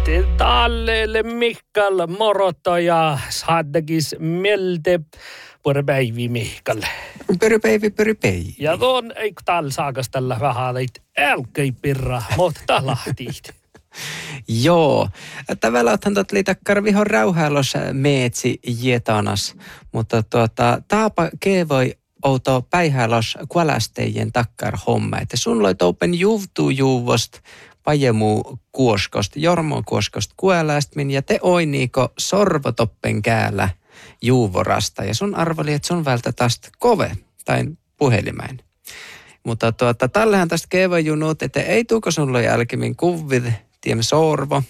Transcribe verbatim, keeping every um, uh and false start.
Tallelle Mikkal moroto ja saadakis melte pörpäivi Mihkalle. Pörpäivi, pörpäivi. Ja tuon ei täällä saakas tällä vähän leit älkei pirra, mutta lahtiit. Joo. Tavallaan otan tuot liitakkar vihon rauhailos meetsi jetanas, mutta tuota, taapa kevoi outo päihälos kualastejen takkar homma. Että sun loit open juvtuu juuvost, pajemu kuoskost, jormo kuoskost kuelästmin ja te oiniiko sorvotoppen käällä juuvorasta. Ja sun arvoli, että sun vältä tästä kove tai puhelimäin. Mutta tuota, tällähän tästä kevojunut, että ei tuuko sun loi jälkimmin kuvit, tiemme sorvo,